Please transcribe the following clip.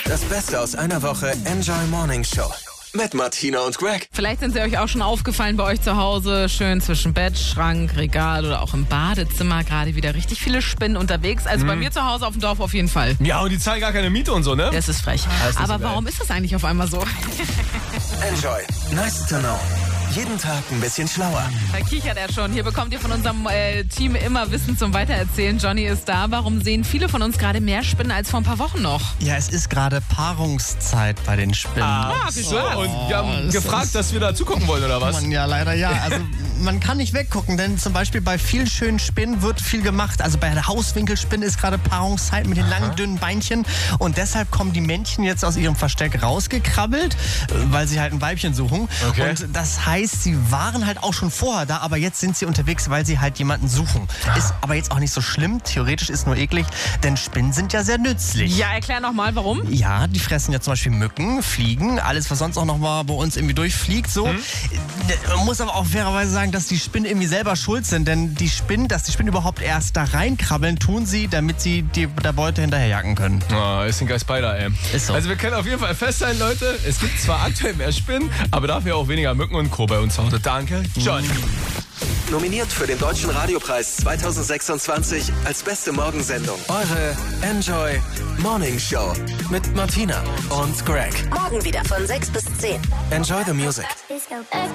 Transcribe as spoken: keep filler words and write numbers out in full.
Das Beste aus einer Woche Enjoy Morning Show. Mit Martina und Greg. Vielleicht sind sie euch auch schon aufgefallen bei euch zu Hause. Schön zwischen Bett, Schrank, Regal oder auch im Badezimmer. Gerade wieder richtig viele Spinnen unterwegs. Also mhm. bei mir zu Hause auf dem Dorf auf jeden Fall. Ja, und die zahlen gar keine Miete und so, ne? Das ist frech. Das ist Aber so warum ist das eigentlich auf einmal so? Enjoy. Nice to know. Jeden Tag ein bisschen schlauer. Da kichert er schon. Hier bekommt ihr von unserem äh, Team immer Wissen zum Weitererzählen. Johnny ist da. Warum sehen viele von uns gerade mehr Spinnen als vor ein paar Wochen noch? Ja, es ist gerade Paarungszeit bei den Spinnen. Ah, so. Und wir haben Oh, gefragt, dass wir da zugucken wollen, oder was? Man, ja, leider ja. Also man kann nicht weggucken, denn zum Beispiel bei vielen schönen Spinnen wird viel gemacht. Also bei der Hauswinkelspinne ist gerade Paarungszeit mit den langen, Aha. dünnen Beinchen. Und deshalb kommen die Männchen jetzt aus ihrem Versteck rausgekrabbelt, weil sie halt ein Weibchen suchen. Okay. Und das heißt, sie waren halt auch schon vorher da, aber jetzt sind sie unterwegs, weil sie halt jemanden suchen. Ist aber jetzt auch nicht so schlimm. Theoretisch ist nur eklig, denn Spinnen sind ja sehr nützlich. Ja, erklär nochmal, warum? Ja, die fressen ja zum Beispiel Mücken, Fliegen, alles, was sonst auch noch mal bei uns irgendwie durchfliegt. So. Hm. Man muss aber auch fairerweise sagen, dass die Spinnen irgendwie selber schuld sind, denn die Spinnen, dass die Spinnen überhaupt erst da reinkrabbeln, tun sie, damit sie die, der Beute hinterherjagen können. Oh, ist ein geil Spider, ey. Ist so. Also wir können auf jeden Fall fest sein, Leute, es gibt zwar aktuell mehr Spinnen, aber dafür auch weniger Mücken und Co. bei uns zu Hause. Danke, John. Nominiert für den Deutschen Radiopreis zwanzig sechsundzwanzig als beste Morgensendung. Eure Enjoy Morning Show mit Martina und Greg. Morgen wieder von sechs bis zehn. Enjoy the music.